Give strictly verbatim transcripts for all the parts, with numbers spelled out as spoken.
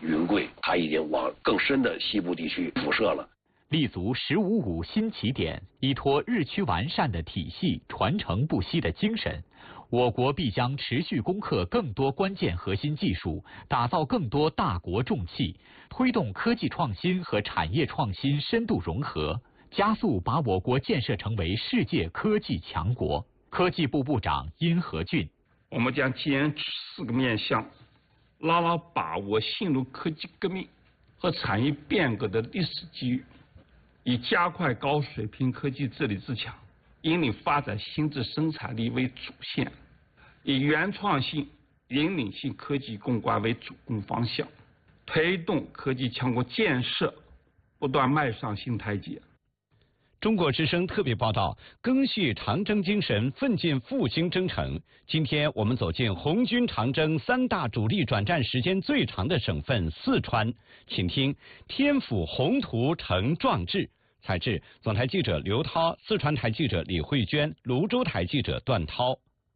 云贵，它已经往更深的西部地区辐射了。 立足“十五五”新起点，依托日趋完善的体系、传承不息的精神，我国必将持续攻克更多关键核心技术，打造更多大国重器，推动科技创新和产业创新深度融合，加速把我国建设成为世界科技强国。科技部部长殷和俊， 我们将坚持四个面向，牢牢把握新入科技革命和产业变革的历史机遇，以加快高水平科技治理自强，引领发展新质生产力为主线，以原创性、引领性科技攻关为主攻方向，推动科技强国建设不断迈上新台阶。 中国之声特别报道：赓续长征精神，奋进复兴征程。今天我们走进红军长征三大主力转战时间最长的省份四川，请听天府宏图成壮志。采制总台记者刘涛，四川台记者李慧娟，泸州台记者段涛。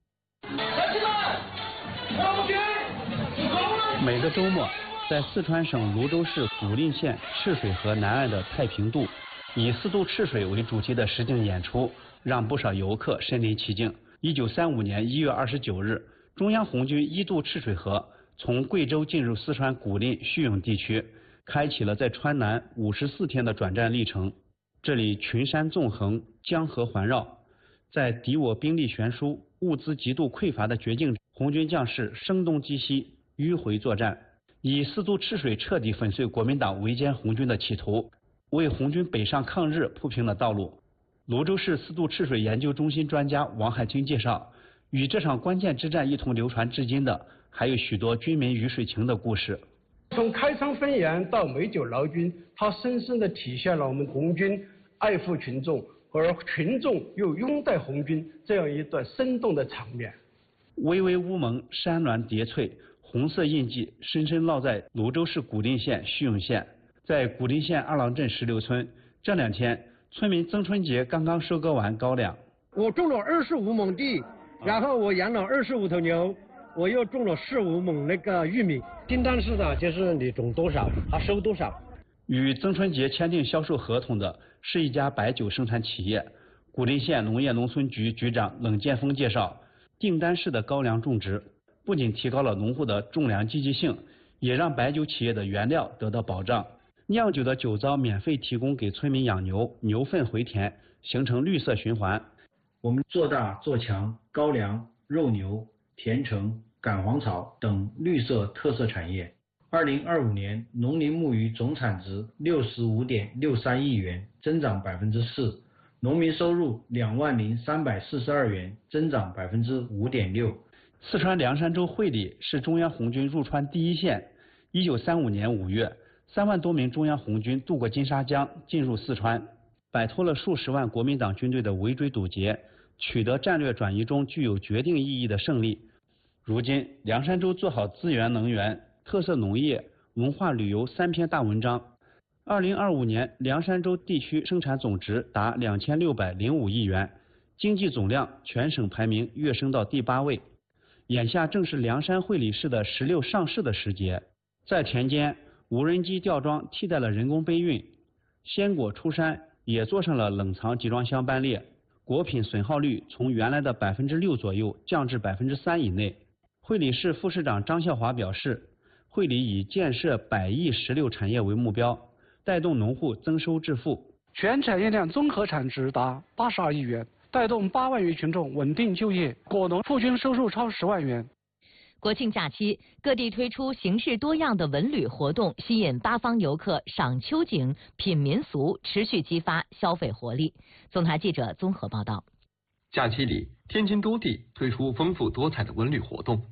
每个周末，在四川省泸州市古蔺县赤水河南岸的太平渡，以四渡赤水为主题的实景演出，让不少游客身临其境。一九三五年一月二十九日，中央红军一渡赤水河，从贵州进入四川古蔺叙永地区，开启了在川南五十四天的转战历程。这里群山纵横，江河环绕，在敌我兵力悬殊、物资极度匮乏的绝境，红军将士声东击西，迂回作战，以四渡赤水彻底粉碎国民党围歼红军的企图，为红军北上抗日铺平了道路。泸州市四渡赤水研究中心专家王海清介绍，与这场关键之战一同流传至今的，还有许多军民鱼水情的故事。 从开仓分盐到美酒劳军，它深深地体现了我们红军爱护群众，而群众又拥戴红军这样一段生动的场面。 巍巍乌蒙，山峦叠翠，红色印记深深烙在泸州市古蔺县叙永县。在古蔺县二郎镇石榴村，这两天村民曾春节刚刚收割完高粱。 我种了二十五亩地，然后我养了二十五头牛，我又种了十五亩那个玉米。订单是的，就是你种多少，他收多少。 与曾春节签订销售合同的是一家白酒生产企业。古蔺县农业农村局局长冷建峰介绍，订单式的高粱种植不仅提高了农户的种粮积极性，也让白酒企业的原料得到保障。酿酒的酒糟免费提供给村民养牛，牛粪回填，形成绿色循环。 我们做大做强高粱、肉牛、甜橙、赶黄草等绿色特色产业。二零二五年农林牧渔总产值六十五点六三亿元，增长百分之四，农民收入两万零三百四十二元，增长百分之五点六。 四川凉山州会理是中央红军入川第一线。一九三五年五月，三万多名中央红军渡过金沙江，进入四川，摆脱了数十万国民党军队的围追堵截，取得战略转移中具有决定意义的胜利。如今，凉山州做好资源能源、特色农业、文化旅游三篇大文章。二零二五年，凉山州地区生产总值达两千六百零五亿元，经济总量全省排名跃升到第八位。眼下正是凉山会理市的石榴上市的时节，在田间，无人机吊装替代了人工背运，鲜果出山也做上了冷藏集装箱班列，果品损耗率从原来的百分之六左右降至百分之三以内。会理市副市长张孝华表示，会理以建设百亿石榴产业为目标，带动农户增收致富。 全产业链综合产值达八十二亿元，带动八万余群众稳定就业，果农户均收入超十万元。 国庆假期，各地推出形式多样的文旅活动，吸引八方游客赏秋景、品民俗，持续激发消费活力。总台记者综合报道。 假期里，天津多地推出丰富多彩的文旅活动。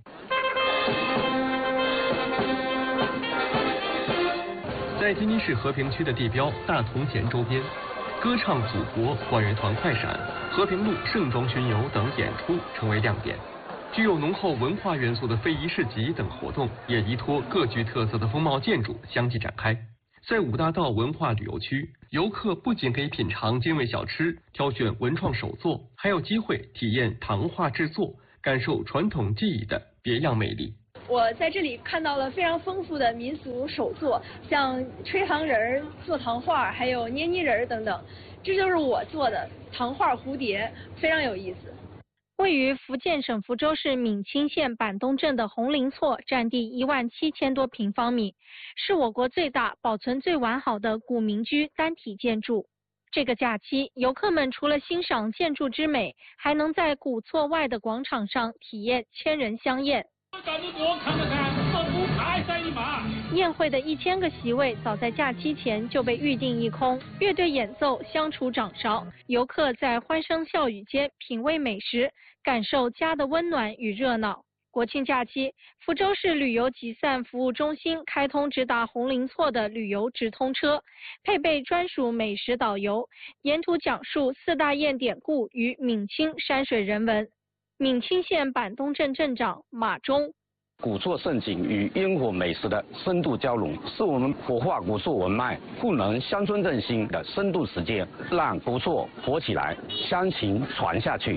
在天津市和平区的地标大同前周边，歌唱祖国、管乐团快闪、和平路盛装巡游等演出成为亮点。具有浓厚文化元素的非遗市集等活动也依托各具特色的风貌建筑相继展开。在五大道文化旅游区，游客不仅可以品尝精味小吃、挑选文创手作，还有机会体验糖画制作，感受传统技艺的别样魅力。 我在这里看到了非常丰富的民俗手作，像吹糖人儿、做糖画，还有捏泥人儿等等。这就是我做的糖画蝴蝶，非常有意思。 位于福建省福州市闽清县板东镇的红林厝，占地一万七千多平方米，是我国最大、保存最完好的古民居单体建筑。这个假期，游客们除了欣赏建筑之美，还能在古厝外的广场上体验千人香宴。宴会的一千个席位早在假期前就被预定一空，乐队演奏，相处掌勺，游客在欢声笑语间品味美食，感受家的温暖与热闹。国庆假期，福州市旅游集散服务中心开通直达红林厝的旅游直通车，配备专属美食导游，沿途讲述四大堰典故与闽清山水人文。闽清县板东镇镇长马忠。 古厝盛景与烟火美食的深度交融，是我们活化古厝文脉、故能乡村振兴的深度实践，让古厝活起来，乡情传下去。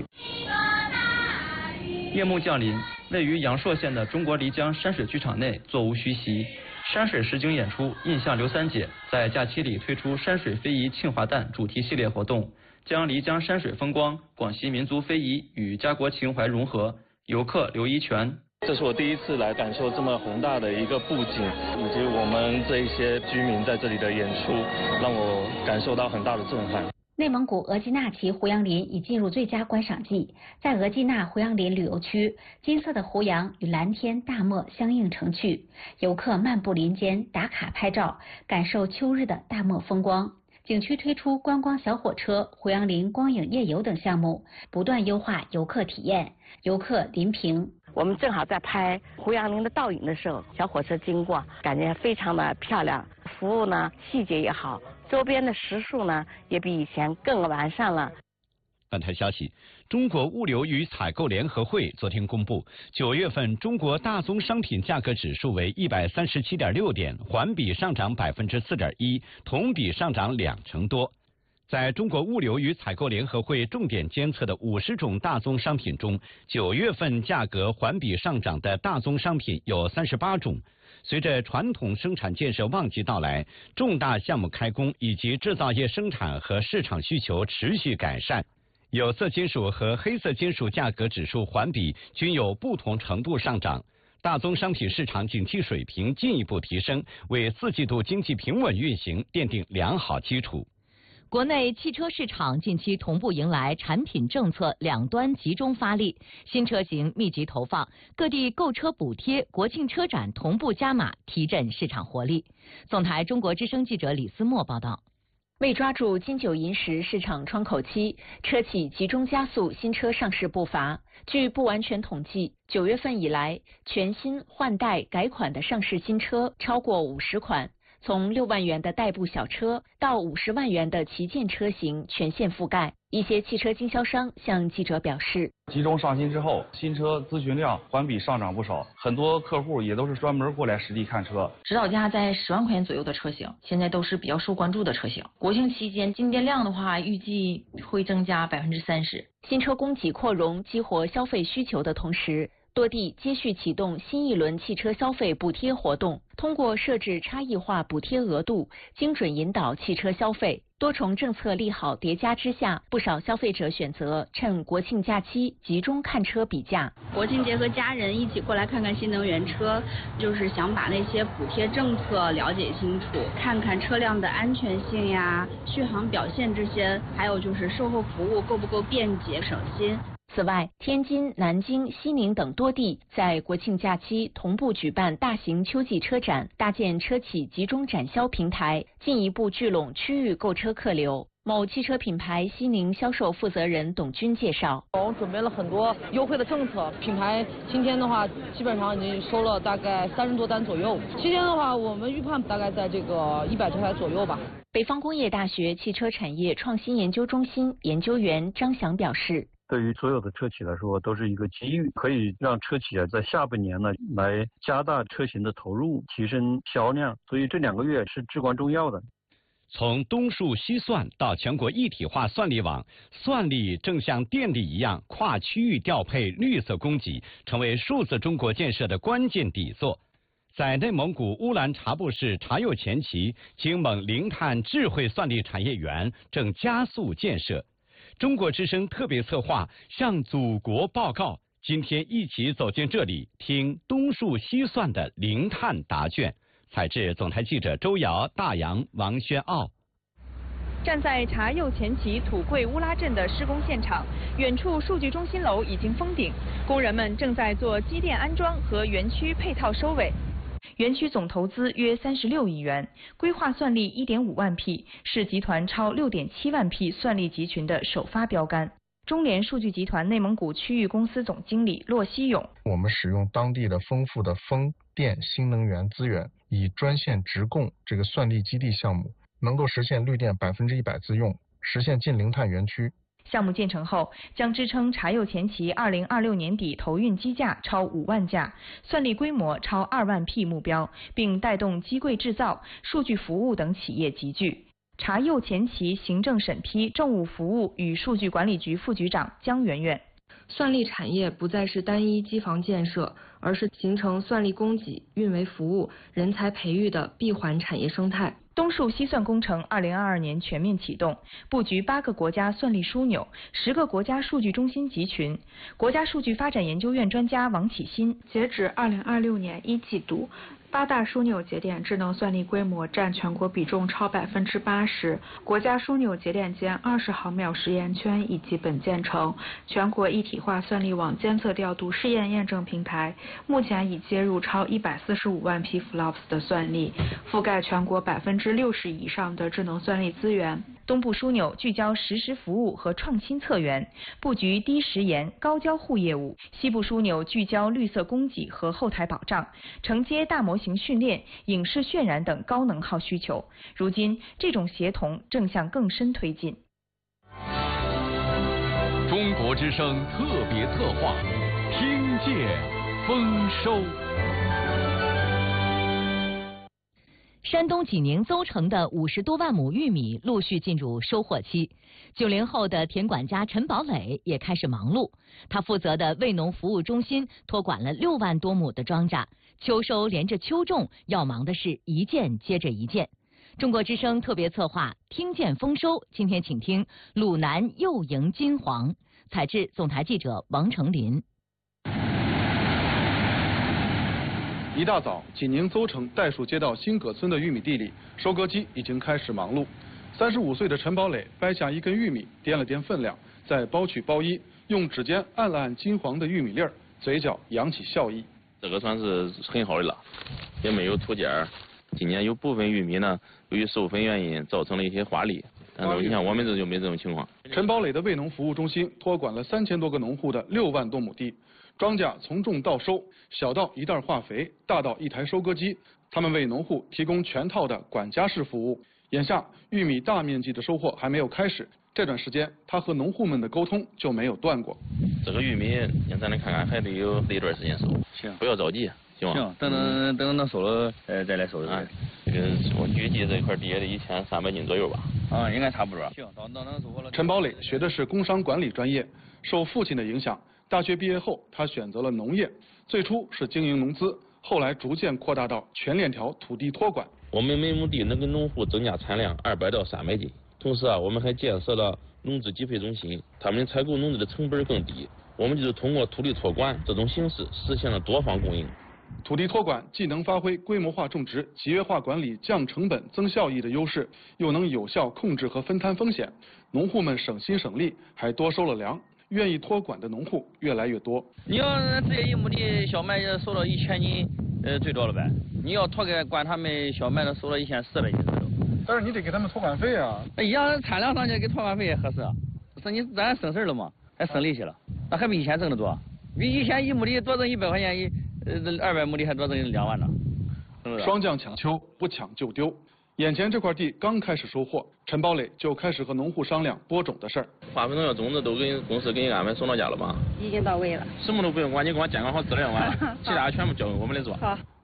夜幕降临，位于阳朔县的中国漓江山水剧场内座无虚席，山水实景演出印象刘三姐在假期里推出山水非遗庆华诞主题系列活动，将漓江山水风光、广西民族非遗与家国情怀融合。游客刘一全。 这是我第一次来感受这么宏大的一个布景，以及我们这一些居民在这里的演出，让我感受到很大的震撼。 内蒙古额济纳旗胡杨林已进入最佳观赏季，在额济纳胡杨林旅游区，金色的胡杨与蓝天大漠相映成趣，游客漫步林间打卡拍照，感受秋日的大漠风光。景区推出观光小火车、胡杨林光影夜游等项目，不断优化游客体验。游客林平。 我们正好在拍胡杨林的倒影的时候，小火车经过，感觉非常的漂亮，服务呢细节也好，周边的食宿呢也比以前更完善了。 本台消息，中国物流与采购联合会昨天公布，九月份中国大宗商品价格指数为一百三十七点六点，环比上涨百分之四点一，同比上涨两成多。在中国物流与采购联合会重点监测的五十种大宗商品中，九月份价格环比上涨的大宗商品有三十八种。随着传统生产建设旺季到来，重大项目开工以及制造业生产和市场需求持续改善，有色金属和黑色金属价格指数环比均有不同程度上涨。大宗商品市场景气水平进一步提升，为四季度经济平稳运行奠定良好基础。 国内汽车市场近期同步迎来产品政策两端集中发力，新车型密集投放，各地购车补贴、国庆车展同步加码，提振市场活力。总台中国之声记者李思墨报道。 为抓住金九银十市场窗口期，车企集中加速新车上市步伐。据不完全统计，九月份以来，全新换代改款的上市新车超过五十款。从六万元的代步小车到五十万元的旗舰车型全线覆盖。一些汽车经销商向记者表示， 集中上新之后，新车咨询量环比上涨不少，很多客户也都是专门过来实地看车。 指导价在十万块钱左右的车型，现在都是比较受关注的车型。国庆期间进店量的话，预计会增加百分之三十。 新车供给扩容，激活消费需求的同时，多地接续启动新一轮汽车消费补贴活动，通过设置差异化补贴额度，精准引导汽车消费。多重政策利好叠加之下，不少消费者选择趁国庆假期集中看车比价。 国庆节和家人一起过来看看新能源车，就是想把那些补贴政策了解清楚，看看车辆的安全性呀、续航表现这些，还有就是售后服务够不够便捷省心。 此外，天津、南京、西宁等多地在国庆假期同步举办大型秋季车展，搭建车企集中展销平台，进一步聚拢区域购车客流。某汽车品牌西宁销售负责人董军介绍， 我们准备了很多优惠的政策，品牌今天的话基本上已经收了大概三十多单左右，期间的话我们预判大概在这个一百多台左右吧。 北方工业大学汽车产业创新研究中心研究员张翔表示， 对于所有的车企来说都是一个机遇，可以让车企啊在下半年呢来加大车型的投入，提升销量，所以这两个月是至关重要的。 从东数西算到全国一体化算力网，算力正像电力一样跨区域调配绿色供给，成为数字中国建设的关键底座。在内蒙古乌兰察布市察右前旗，京蒙零碳智慧算力产业园正加速建设。中国之声特别策划向祖国报告，今天一起走进这里，听东数西算的零碳答卷。采制总台记者周瑶、大洋、王轩傲。 站在察右前旗土贵乌拉镇的施工现场，远处数据中心楼已经封顶，工人们正在做机电安装和园区配套收尾。园区总投资约三十六亿元，规划算力一点五万匹，是集团超六点七万匹算力集群的首发标杆。中联数据集团内蒙古区域公司总经理骆希勇： 我们使用当地的丰富的风电新能源资源，以专线直供这个算力基地项目，能够实现绿电百分之一百自用，实现近零碳园区。 项目建成后，将支撑察右前旗二零二六年底投运机架超五万架，算力规模超二万匹目标，并带动机柜制造、数据服务等企业集聚。察右前旗行政审批政务服务与数据管理局副局长姜媛媛： 算力产业不再是单一机房建设，而是形成算力供给、运维服务、人才培育的闭环产业生态。 东数西算工程二零二二年全面启动，布局八个国家算力枢纽、十个国家数据中心集群。国家数据发展研究院专家王启新： 截止二零二六年一季度，八大枢纽节点智能算力规模占全国比重超百分之八十，国家枢纽节点间二十毫秒实验圈已基本建成，全国一体化算力网监测调度试验验证平台目前已接入超一百四十五万匹 F L O P S 的算力，覆盖全国百分之六十以上的智能算力资源。 东部枢纽聚焦实时服务和创新策源，布局低时延、高交互业务；西部枢纽聚焦绿色供给和后台保障，承接大模型训练、影视渲染等高能耗需求。如今，这种协同正向更深推进。 中国之声特别策划，听见丰收。 山东济宁邹城的五十多万亩玉米陆续进入收获期，九零后的田管家陈宝磊也开始忙碌。他负责的卫农服务中心托管了六万多亩的庄稼，秋收连着秋种，要忙的是一件接着一件。中国之声特别策划听见丰收，今天请听鲁南又迎金黄，采制总台记者王成林。 一大早，济宁邹城代数街道新葛村的玉米地里，收割机已经开始忙碌。三十五岁的陈宝磊掰下一根玉米，掂了掂分量，再包取包衣，用指尖按了按金黄的玉米粒儿，嘴角扬起笑意。 这个算是很好的了，也没有土尖儿。今年有部分玉米呢，由于授粉原因造成了一些花粒，但是你看我们这就没这种情况。 陈宝磊的卫农服务中心托管了三千多个农户的六万多亩地。庄稼从种到收，小到一袋化肥，大到一台收割机，他们为农户提供全套的管家式服务。眼下玉米大面积的收获还没有开始，这段时间他和农户们的沟通就没有断过。 这个玉米，咱来看看，还得有一段时间收，行，不要着急，行吗？ 行，等等等等收了，呃，再来收就可以。 这个我预计这块地也得一千三百斤左右吧。 啊，应该差不多。行，到到能收获了。 陈宝磊学的是工商管理专业，受父亲的影响。大学毕业后，他选择了农业，最初是经营农资，后来逐渐扩大到全链条土地托管。 我们每亩地能给农户增加产量二百到三百斤，同时啊，我们还建设了农资集配中心，他们采购农资的成本更低。我们就是通过土地托管这种形式，实现了多方供应。 土地托管既能发挥规模化种植、集约化管理、降成本、增效益的优势，又能有效控制和分摊风险，农户们省心省力，还多收了粮。愿意托管的农户越来越多。 你要直接一亩地小麦收到一千斤，呃，最多了呗。你要托给管他们小麦的，收了一千四百斤左右。 但是你得给他们托管费啊。 一样产量上去给托管费也合适啊，是你咱省事了嘛，还省力气了，那还比以前挣得多。比以前一亩地多挣一百块钱，一呃二百亩地还多挣两万呢。 双降抢秋，不抢就丢。眼前这块地刚开始收获，陈宝磊就开始和农户商量播种的事儿。 化肥农药种子都给公司给你安排送到家了吗？ 已经到位了。 什么都不用管，你给我监管好质量完了，其他全部交给我们来做。 好。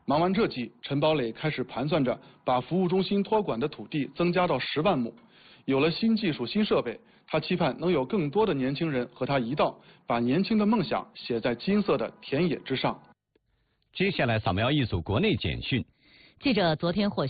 忙完这季，陈宝磊开始盘算着把服务中心托管的土地增加到十万亩。有了新技术、新设备，他期盼能有更多的年轻人和他一道，把年轻的梦想写在金色的田野之上。 接下来扫描一组国内简讯。 记者昨天获悉。